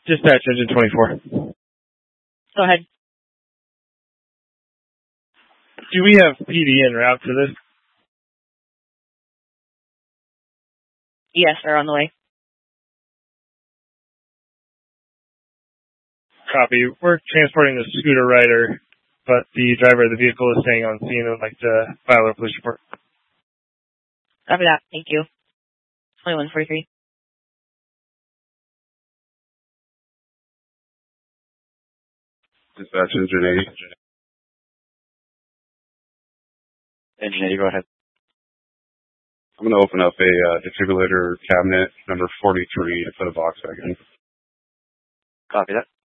Dispatch engine 24. Go ahead. Do we have PD en route for this? Yes, they're on the way. Copy. We're transporting the scooter rider, but the driver of the vehicle is staying on scene and would like to file a police report. Copy that. Thank you. 2143. Dispatch engine 80. Engine 80, go ahead. I'm going to open up a defibrillator cabinet number 43 to put a box back in. Copy that.